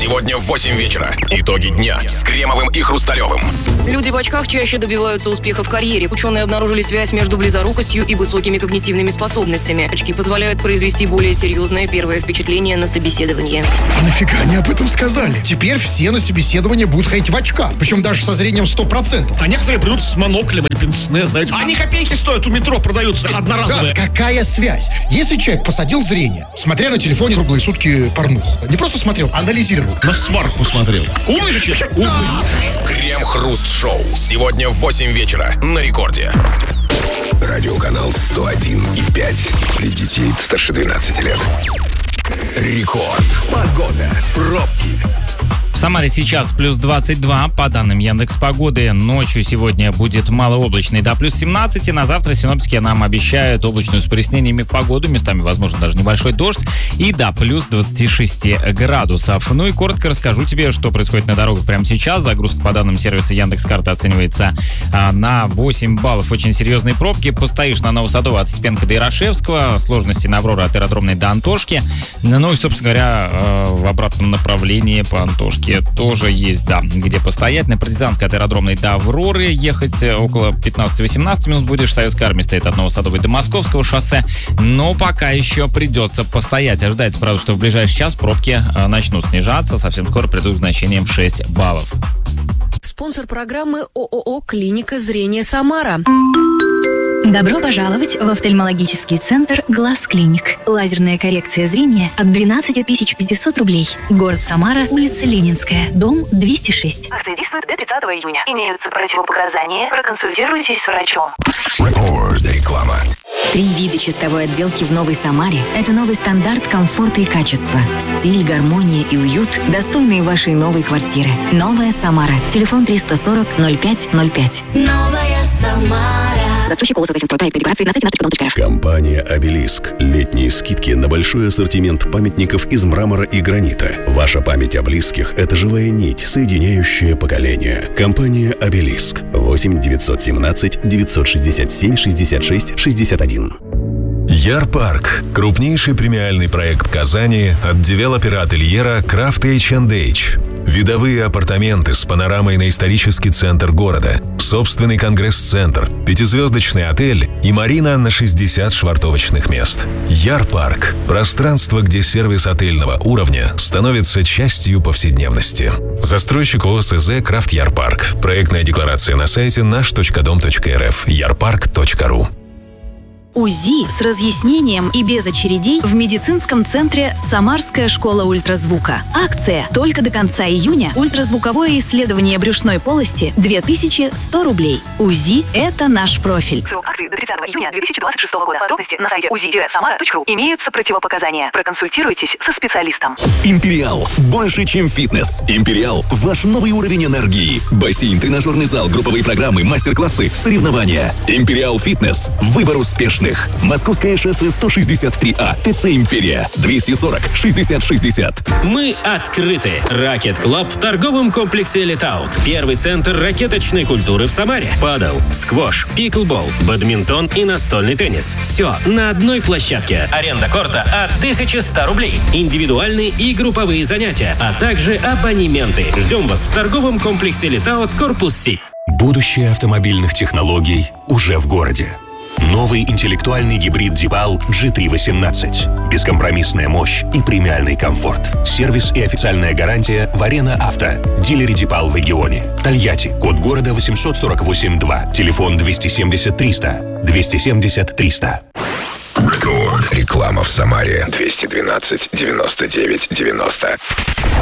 Сегодня в 8 вечера. Итоги дня с Кремовым и Хрусталевым. Люди в очках чаще добиваются успеха в карьере. Ученые обнаружили связь между близорукостью и высокими когнитивными способностями. Очки позволяют произвести более серьезное первое впечатление на собеседовании. А нафига они об этом сказали? Теперь все на собеседование будут ходить в очках. Причем даже со зрением 100%. А некоторые придут с моноклем или пенсне, знаете. Они копейки стоят, у метро продаются одноразовые. Да, какая связь? Если человек посадил зрение, смотря на телефоне круглые сутки порнуху. Не просто смотрел, а анализировал. На сварку смотрел. Умный же человек. Умный. Крем-хруст-шоу. Сегодня в 8 вечера на Рекорде. Радиоканал 101,5. Для детей старше 12 лет. Рекорд. Погода. Пробки. В Самаре сейчас плюс 22, по данным Яндекс.Погоды. Ночью сегодня будет малооблачный до плюс 17. И на завтра синоптики нам обещают облачную с прояснениями погоду. Местами, возможно, даже небольшой дождь. И до плюс 26 градусов. Ну и коротко расскажу тебе, что происходит на дорогах прямо сейчас. Загрузка по данным сервиса Яндекс.Карты оценивается на 8 баллов. Очень серьезные пробки. Постоишь на Новосадово от Степенко до Ярошевского. Сложности на Авроры от Аэродромной до Антошки. Ну и, собственно говоря, в обратном направлении по Антошке тоже есть, да, где постоять. На Партизанской от Аэродромной до Авроры ехать около 15-18 минут будешь. Советская армия стоит от Новосадовой до Московского шоссе. Но пока еще придется постоять. Ожидается, правда, что в ближайший час пробки начнут снижаться. Совсем скоро придут к значениям в 6 баллов. Спонсор программы ООО «Клиника зрения Самара». Добро пожаловать в офтальмологический центр «Глаз Клиник». Лазерная коррекция зрения от 12 500 рублей. Город Самара, улица Ленинская, дом 206. Акция действует до 30 июня. Имеются противопоказания. Проконсультируйтесь с врачом. Рекорд. Реклама. 3 вида чистовой отделки в Новой Самаре – это новый стандарт комфорта и качества. Стиль, гармония и уют, достойные вашей новой квартиры. Новая Самара. Телефон 340 05 05. Новая Самара. Застройщик проектной декорации на сайте nаш.com.рф. Компания «Обелиск». Летние скидки на большой ассортимент памятников из мрамора и гранита. Ваша память о близких – это живая нить, соединяющая поколения. Компания «Обелиск». 8 917 967 66 61. Яр-парк – крупнейший премиальный проект Казани от девелопера ательера Крафт H&H. Видовые апартаменты с панорамой на исторический центр города, собственный конгресс-центр, 5-звездочный отель и марина на 60 швартовочных мест. Яр-парк – пространство, где сервис отельного уровня становится частью повседневности. Застройщик ОСЗ «Крафт Яр-парк». Проектная декларация на сайте наш.дом.рф. yarpark.ru. УЗИ с разъяснением и без очередей в медицинском центре «Самарская школа ультразвука». Акция только до конца июня. Ультразвуковое исследование брюшной полости 2100 рублей. УЗИ – это наш профиль. Срок акции до 30 июня 2026 года. Подробности на сайте uzi-samara.ru. Имеются противопоказания. Проконсультируйтесь со специалистом. Империал. Больше, чем фитнес. Империал – ваш новый уровень энергии. Бассейн, тренажерный зал, групповые программы, мастер-классы, соревнования. Империал Фитнес. Выбор успешных. Московское шоссе 163А. ТЦ «Империя». 240 60 60. Мы открыты. Ракет Клаб в торговом комплексе «Летаут». Первый центр ракеточной культуры в Самаре. Падл, сквош, пиклбол, бадминтон и настольный теннис. Все на одной площадке. Аренда корта от 1100 рублей. Индивидуальные и групповые занятия, а также абонементы. Ждем вас в торговом комплексе «Летаут», корпус Си. Будущее автомобильных технологий уже в городе. Новый интеллектуальный гибрид Дипал G318. Бескомпромиссная мощь и премиальный комфорт. Сервис и официальная гарантия в Арена Авто. Дилере Дипал в регионе. Тольятти. Код города 848-2. Телефон 270 300. 270 300. Рекорд. Реклама в Самаре. 212 99 90.